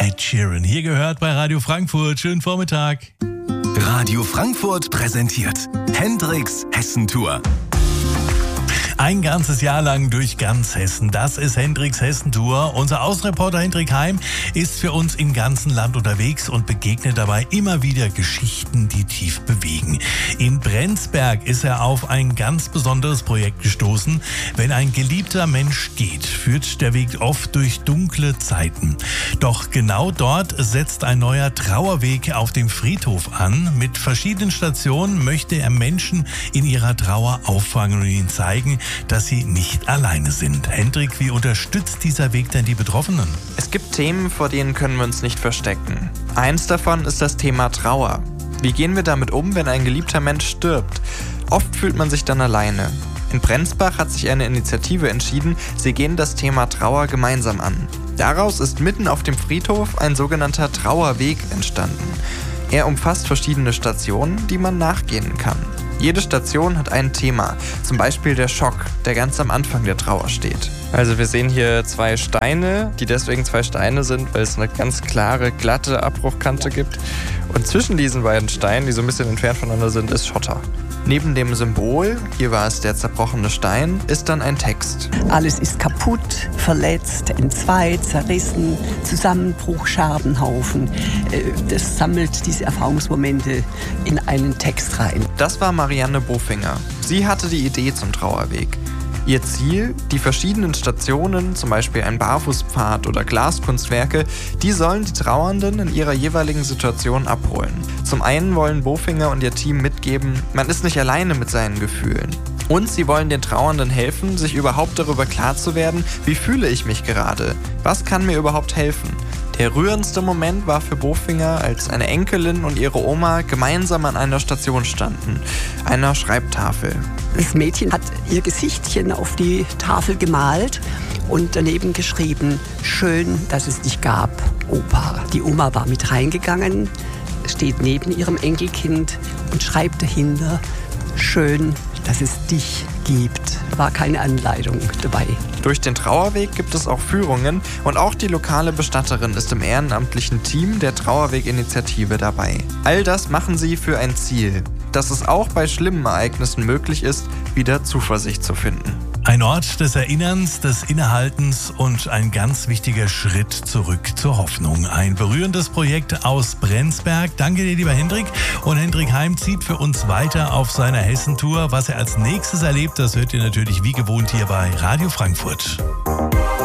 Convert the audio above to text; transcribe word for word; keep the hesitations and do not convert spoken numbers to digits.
Ed Sheeran. Hier gehört bei Radio Frankfurt. Schönen Vormittag. Radio Frankfurt präsentiert Hendricks Hessentour. Ein ganzes Jahr lang durch ganz Hessen. Das ist Hendricks Hessentour. Unser Außenreporter Hendrik Heim ist für uns im ganzen Land unterwegs und begegnet dabei immer wieder Geschichten, die tief bewegen. In Brenzberg ist er auf ein ganz besonderes Projekt gestoßen. Wenn ein geliebter Mensch geht, führt der Weg oft durch dunkle Zeiten. Doch genau dort setzt ein neuer Trauerweg auf dem Friedhof an. Mit verschiedenen Stationen möchte er Menschen in ihrer Trauer auffangen und ihnen zeigen, dass sie nicht alleine sind. Hendrik, wie unterstützt dieser Weg denn die Betroffenen? Es gibt Themen, vor denen können wir uns nicht verstecken. Eins davon ist das Thema Trauer. Wie gehen wir damit um, wenn ein geliebter Mensch stirbt? Oft fühlt man sich dann alleine. In Brenzbach hat sich eine Initiative entschieden, sie gehen das Thema Trauer gemeinsam an. Daraus ist mitten auf dem Friedhof ein sogenannter Trauerweg entstanden. Er umfasst verschiedene Stationen, die man nachgehen kann. Jede Station hat ein Thema, zum Beispiel der Schock, der ganz am Anfang der Trauer steht. Also wir sehen hier zwei Steine, die deswegen zwei Steine sind, weil es eine ganz klare, glatte Abbruchkante gibt. Und zwischen diesen beiden Steinen, die so ein bisschen entfernt voneinander sind, ist Schotter. Neben dem Symbol, hier war es der zerbrochene Stein, ist dann ein Text. Alles ist kaputt, verletzt, entzweit, zerrissen, Zusammenbruch, Scherbenhaufen. Das sammelt diese Erfahrungsmomente in einen Text rein. Das war Marianne Bofinger. Sie hatte die Idee zum Trauerweg. Ihr Ziel, die verschiedenen Stationen, zum Beispiel ein Barfußpfad oder Glaskunstwerke, die sollen die Trauernden in ihrer jeweiligen Situation abholen. Zum einen wollen Bofinger und ihr Team mitgeben, man ist nicht alleine mit seinen Gefühlen. Und sie wollen den Trauernden helfen, sich überhaupt darüber klar zu werden, wie fühle ich mich gerade? Was kann mir überhaupt helfen? Der rührendste Moment war für Bofinger, als eine Enkelin und ihre Oma gemeinsam an einer Station standen, einer Schreibtafel. Das Mädchen hat ihr Gesichtchen auf die Tafel gemalt und daneben geschrieben, schön, dass es dich gab, Opa. Die Oma war mit reingegangen, steht neben ihrem Enkelkind und schreibt dahinter, schön, dass es dich gibt. Da war keine Anleitung dabei. Durch den Trauerweg gibt es auch Führungen und auch die lokale Bestatterin ist im ehrenamtlichen Team der Trauerweg-Initiative dabei. All das machen sie für ein Ziel, dass es auch bei schlimmen Ereignissen möglich ist, wieder Zuversicht zu finden. Ein Ort des Erinnerns, des Innehaltens und ein ganz wichtiger Schritt zurück zur Hoffnung. Ein berührendes Projekt aus Brenzberg. Danke dir, lieber Hendrik. Und Hendrik Heim zieht für uns weiter auf seiner Hessentour. Was er als nächstes erlebt, das hört ihr natürlich wie gewohnt hier bei Radio Frankfurt.